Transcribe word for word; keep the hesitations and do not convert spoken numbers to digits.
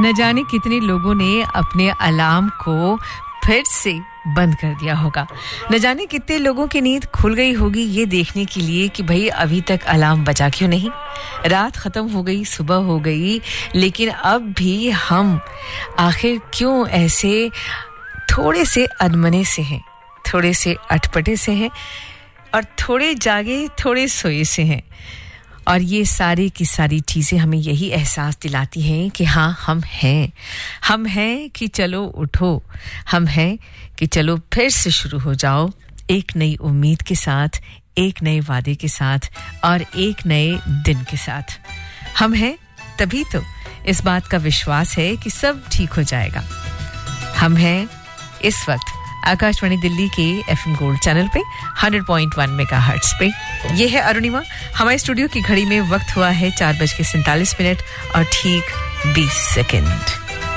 न जाने कितने लोगों ने अपने अलार्म को फिर से बंद कर दिया होगा। न जाने कितने लोगों की नींद खुल गई होगी ये देखने के लिए कि भाई अभी तक अलार्म बजा क्यों नहीं। रात खत्म हो गई, सुबह हो गई, लेकिन अब भी हम आखिर क्यों ऐसे थोड़े से अनमने से हैं, थोड़े से अटपटे से हैं और थोड़े जागे थोड़े सोए से हैं। और ये सारी की सारी चीज़ें हमें यही एहसास दिलाती हैं कि हाँ, हम हैं हम हैं कि चलो उठो, हम हैं कि चलो फिर से शुरू हो जाओ, एक नई उम्मीद के साथ, एक नए वादे के साथ और एक नए दिन के साथ। हम हैं तभी तो इस बात का विश्वास है कि सब ठीक हो जाएगा। हम हैं इस वक्त आकाशवाणी दिल्ली के एफएम गोल्ड चैनल पे हंड्रेड पॉइंट वन मेगाहर्ट्ज पे। ये है अरुणिमा। हमारे स्टूडियो की घड़ी में वक्त हुआ है चार बज के सैंतालीस मिनट और ठीक बीस सेकंड।